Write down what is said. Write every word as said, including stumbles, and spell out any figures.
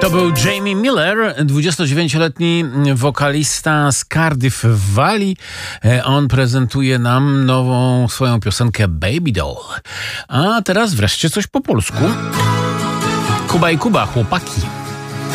To był Jamie Miller, dwudziestodziewięcioletni wokalista z Cardiff Valley. On prezentuje nam nową swoją piosenkę Baby Doll. A teraz wreszcie coś po polsku. Kuba i Kuba, chłopaki.